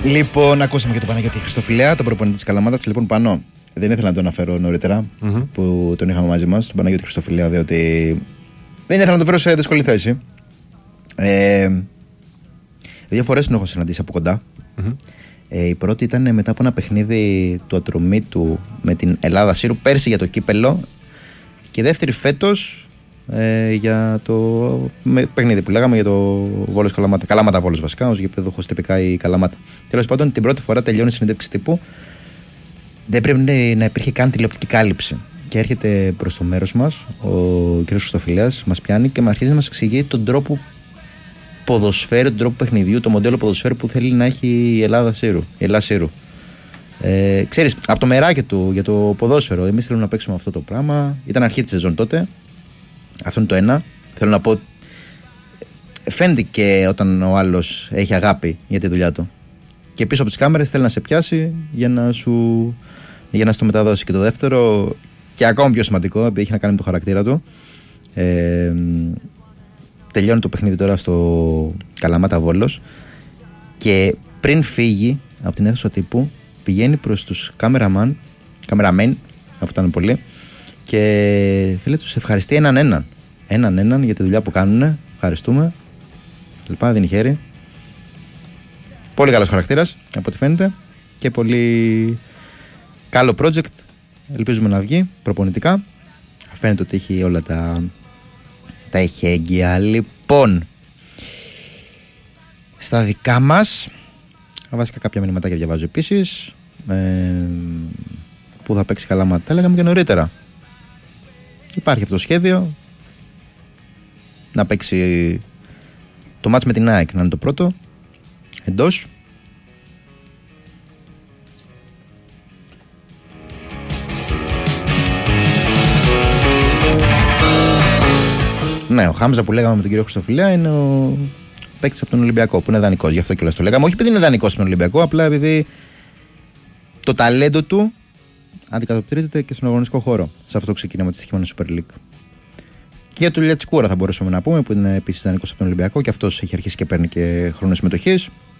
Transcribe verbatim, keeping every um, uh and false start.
Λοιπόν, ακούσαμε και τον Παναγιώτη Χριστοφιλέα, τον προπονητή της Καλαμάτας. Λοιπόν, Πανώ, δεν ήθελα να τον αναφέρω νωρίτερα mm-hmm. που τον είχαμε μαζί μας, τον Παναγιώτη Χριστοφιλέα, διότι δεν ήθελα να τον φέρω σε δύσκολη θέση. Ε, δύο φορές τον έχω συναντήσει από κοντά. Mm-hmm. Ε, η πρώτη ήταν μετά από ένα παιχνίδι του Ατρωμίτου με την Ελλάδα Σύρου πέρσι για το κύπελο. Και η δεύτερη φέτος ε, για το με, παιχνίδι που λέγαμε για το Βόλος Καλαμάτα. Καλαμάτα Βόλος βασικά, ως γηπέδοχος τυπικά η Καλαμάτα. Τέλος πάντων, την πρώτη φορά τελειώνει η συνέντευξη τύπου. Δεν πρέπει να υπήρχε καν τηλεοπτική κάλυψη. Και έρχεται προς το μέρος μας ο κ. Χριστοφιλέας, μας πιάνει και μας αρχίζει να μας εξηγεί τον τρόπο ποδοσφαίρου, τον τρόπο παιχνιδιού, το μοντέλο ποδοσφαίρου που θέλει να έχει η Ελλάδα Σύρου. Η Ελλάδα Σύρου. Ε, ξέρεις, από το μεράκι του για το ποδόσφαιρο, εμείς θέλουμε να παίξουμε αυτό το πράγμα. Ήταν αρχή της σεζόν τότε. Αυτό είναι το ένα. Θέλω να πω. Φαίνεται και όταν ο άλλος έχει αγάπη για τη δουλειά του. Και πίσω από τις κάμερες θέλει να σε πιάσει για να σου. Για να σου το μεταδώσει. Και το δεύτερο, και ακόμα πιο σημαντικό, επειδή έχει να κάνει με το χαρακτήρα του. Ε, τελειώνει το παιχνίδι τώρα στο Καλαμάτα Βόλος. Και πριν φύγει από την αίθουσα τύπου, πηγαίνει προς τους κάμεραμαν, καμεραμέν, αυτό ήταν πολύ, και φίλε τους ευχαριστεί έναν έναν. Έναν έναν για τη δουλειά που κάνουν. Ευχαριστούμε. Λοιπόν, δίνει χέρι. Πολύ καλός χαρακτήρας, από ό,τι φαίνεται. Και πολύ καλό project. Ελπίζουμε να βγει προπονητικά. Φαίνεται ότι έχει όλα τα, τα έχει έγκυα. Λοιπόν, στα δικά μας, βασικά κάποια μηνυματάκια διαβάζω επίσης. Ε, που θα παίξει Καλαμάτα. Τα λέγαμε και νωρίτερα. Υπάρχει αυτό το σχέδιο να παίξει το μάτς με την ΑΕΚ, να είναι το πρώτο εντός. Ναι, ο Χάμζα που λέγαμε με τον κύριο Χριστοφιλέα είναι ο παίκτης από τον Ολυμπιακό που είναι δανεικός. Γι' αυτό κιόλας το λέγαμε. Όχι επειδή είναι δανεικός στον Ολυμπιακό, απλά επειδή το ταλέντο του αντικατοπτρίζεται και στον αγωνιστικό χώρο σε αυτό το ξεκίνημα της στοιχειμένης Super League. Και για τον Λιατσικούρα θα μπορούσαμε να πούμε, που είναι επίσης δανεικός από τον Ολυμπιακό και αυτός έχει αρχίσει και παίρνει και χρόνο συμμετοχής.